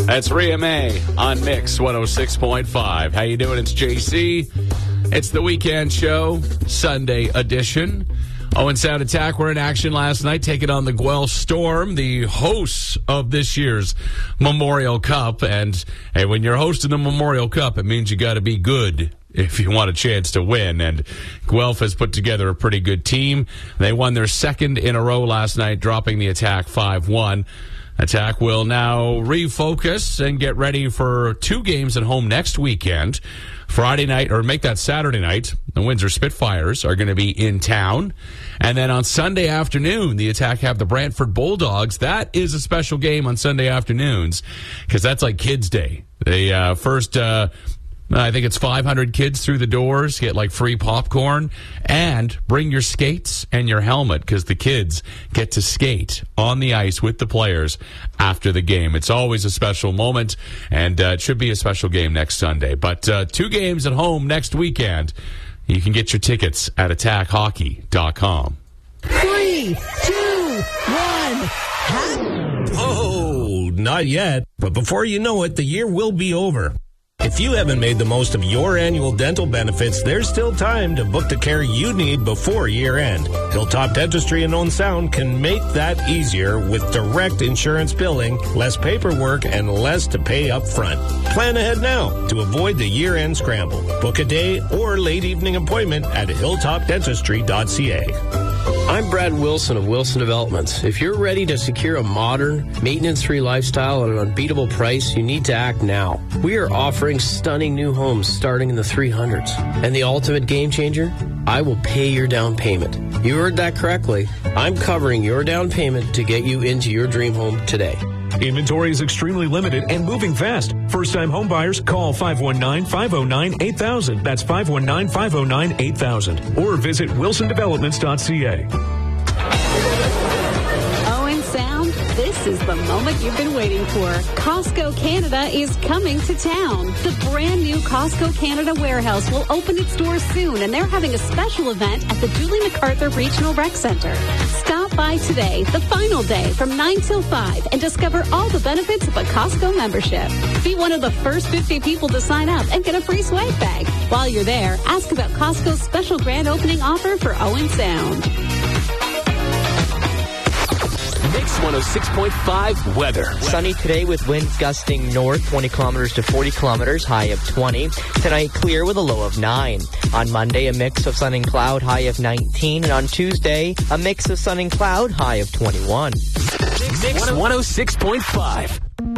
That's Rhea May on Mix 106.5. How you doing? It's JC. It's the weekend show, Sunday edition. Owen Sound Attack were in action last night, taking on the Guelph Storm, the hosts of this year's Memorial Cup. And hey, when you're hosting the Memorial Cup, it means you got to be good if you want a chance to win. And Guelph has put together a pretty good team. They won their second in a row last night, dropping the Attack 5-1. Attack will now refocus and get ready for 2 games at home next weekend. Friday night, or make that Saturday night, the Windsor Spitfires are going to be in town. And then on Sunday afternoon, the Attack have the Brantford Bulldogs. That is a special game on Sunday afternoons because that's like Kids Day. They first... I think it's 500 kids through the doors, get like free popcorn, and bring your skates and your helmet because the kids get to skate on the ice with the players after the game. It's always a special moment, and it should be a special game next Sunday. But 2 games at home next weekend. You can get your tickets at attackhockey.com. 3, 2, 1. Oh, not yet. But before you know it, the year will be over. If you haven't made the most of your annual dental benefits, there's still time to book the care you need before year end. Hilltop Dentistry in Owen Sound can make that easier with direct insurance billing, less paperwork, and less to pay up front. Plan ahead now to avoid the year end scramble. Book a day or late evening appointment at hilltopdentistry.ca. I'm Brad Wilson of Wilson Developments. If you're ready to secure a modern, maintenance-free lifestyle at an unbeatable price, you need to act now. We are offering stunning new homes starting in the 300s. And the ultimate game changer? I will pay your down payment. You heard that correctly. I'm covering your down payment to get you into your dream home today. Inventory is extremely limited and moving fast. First-time home buyers, call 519-509-8000. That's 519-509-8000. Or visit wilsondevelopments.ca. Owen Sound, this is the moment you've been waiting for. Costco Canada is coming to town. The brand new Costco Canada warehouse will open its doors soon, and they're having a special event at the Julie MacArthur Regional Rec Center. Stop by today, the final day, from 9 till 5, and discover all the benefits of a Costco membership. Be one of the first 50 people to sign up and get a free swag bag. While you're there, ask about Costco's special grand opening offer for Owen Sound. Mix 106.5 weather. Sunny today with winds gusting north 20 kilometers to 40 kilometers, high of 20. Tonight clear with a low of 9. On Monday, a mix of sun and cloud, high of 19. And on Tuesday, a mix of sun and cloud, high of 21. Mix 106.5.